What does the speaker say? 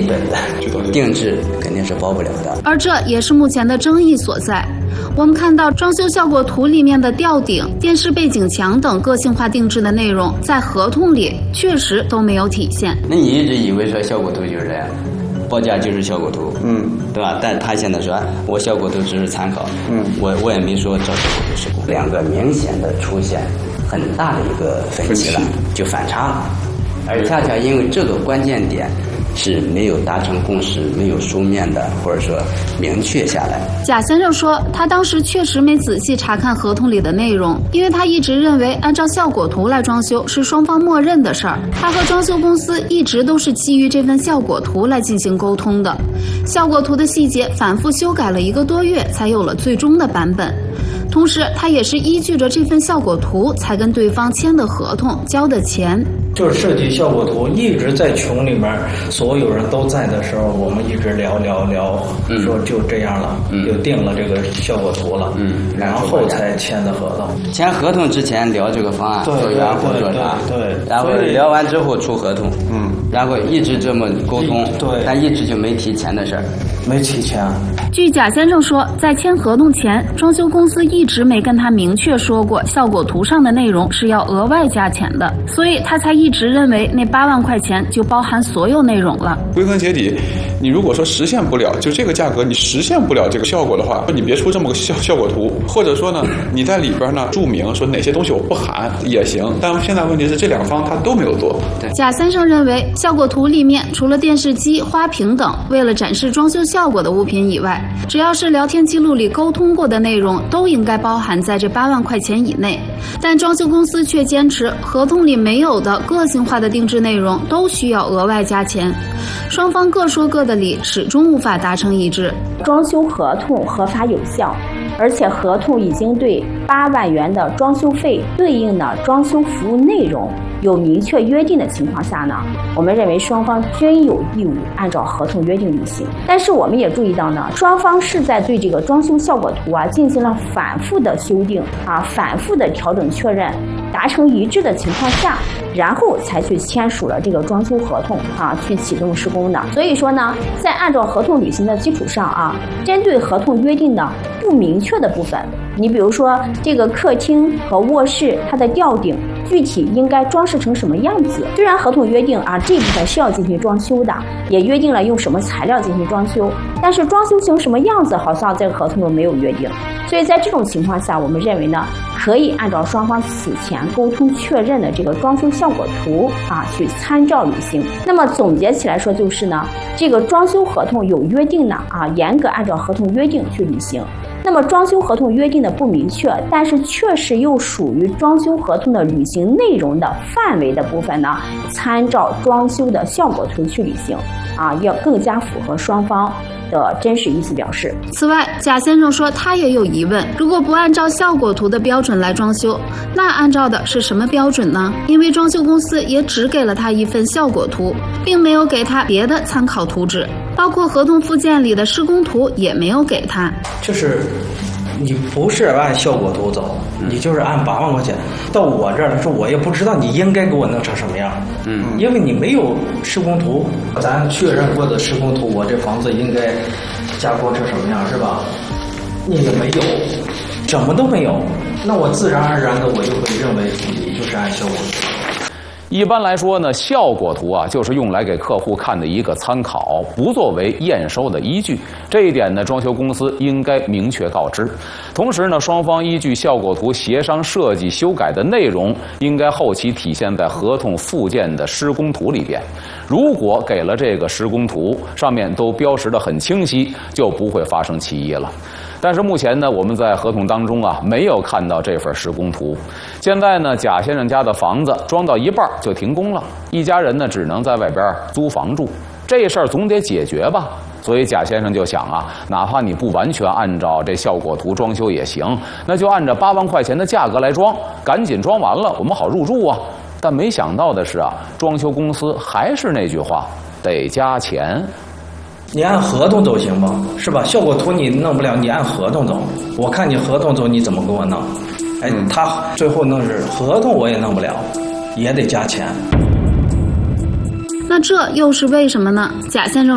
本的，定制肯定是包不了的。 而这也是目前的争议所在。我们看到装修效果图里面的吊顶、电视背景墙等个性化定制的内容，在合同里确实都没有体现。 那你一直以为说效果图就是这样，报价就是效果图，对吧？但他现在说，我效果图只是参考，我也没说照效果图施工，两个明显的出现很大的一个分歧了，就反差了。而恰恰因为这个关键点是没有达成共识，没有书面的或者说明确下来。 贾先生说，他当时确实没仔细查看合同里的内容，因为他一直认为按照效果图来装修是双方默认的事儿，他和装修公司一直都是基于这份效果图来进行沟通的。效果图的细节反复修改了1个多月，才有了最终的版本。同时，他也是依据着这份效果图才跟对方签的合同、交的钱。 就是设计效果图一直在群里面，所有人都在的时候，我们一直聊，说就这样了，就定了这个效果图了，然后才签的合同。 签合同之前聊这个方案，做原或做啥， 对， 然后聊完之后出合同，然后一直这么沟通， 对， 但一直就没提钱的事儿， 没提钱。 据贾先生说，在签合同前，装修公司一直没跟他明确说过效果图上的内容是要额外加钱的，所以他才一直认为那8万块钱就包含所有内容了。 归根结底，你如果说实现不了，就这个价格你实现不了这个效果的话，你别出这么个效果图，或者说呢，你在里边呢注明说哪些东西我不含也行。但现在问题是这两方他都没有做。 贾先生认为，效果图里面除了电视机、花瓶等为了展示装修效果的物品以外，只要是聊天记录里沟通过的内容，都应该包含在这8万块钱以内。但装修公司却坚持合同里没有的个性化的定制内容都需要额外加钱，双方各说各的理，始终无法达成一致。 装修合同合法有效，而且合同已经对8万元的装修费对应的装修服务内容有明确约定的情况下呢，我们认为双方均有义务按照合同约定履行。但是我们也注意到呢，双方是在对这个装修效果图进行了反复的修订反复的调整确认，达成一致的情况下，然后才去签署了这个装修合同去启动施工的。所以说呢，在按照合同履行的基础上针对合同约定的不明确的部分，你比如说这个客厅和卧室它的吊顶具体应该装饰成什么样子，虽然合同约定这部分是要进行装修的，也约定了用什么材料进行装修，但是装修成什么样子好像这个合同中没有约定。所以在这种情况下，我们认为呢，可以按照双方此前沟通确认的这个装修效果图去参照履行。那么总结起来说就是呢，这个装修合同有约定的严格按照合同约定去履行。那么装修合同约定的不明确，但是确实又属于装修合同的履行内容的范围的部分呢，参照装修的效果图去履行要更加符合双方的真实意思表示。 此外，贾先生说他也有疑问，如果不按照效果图的标准来装修，那按照的是什么标准呢？因为装修公司也只给了他一份效果图，并没有给他别的参考图纸，包括合同附件里的施工图也没有给他。 就是你不是按效果图走，你就是按8万块钱。到我这儿来说，我也不知道你应该给我弄成什么样，因为你没有施工图，咱确认过的施工图，我这房子应该加工成什么样，是吧？你也没有，什么都没有，那我自然而然的我就会认为你就是按效果图。 一般来说呢，效果图就是用来给客户看的一个参考，不作为验收的依据。这一点呢，装修公司应该明确告知。同时呢，双方依据效果图协商设计修改的内容，应该后期体现在合同附件的施工图里边。如果给了这个施工图，上面都标识得很清晰，就不会发生歧义了。但是目前呢，我们在合同当中没有看到这份施工图。现在呢，贾先生家的房子装到一半就停工了，一家人呢只能在外边租房住，这事儿总得解决吧。所以贾先生就想哪怕你不完全按照这效果图装修也行，那就按照8万块钱的价格来装，赶紧装完了，我们好入住啊。但没想到的是装修公司还是那句话，得加钱。 你按合同走行吗？是吧？效果图你弄不了，你按合同走。我看你合同走，你怎么给我弄？他最后弄是合同我也弄不了，也得加钱。 那这又是为什么呢？贾先生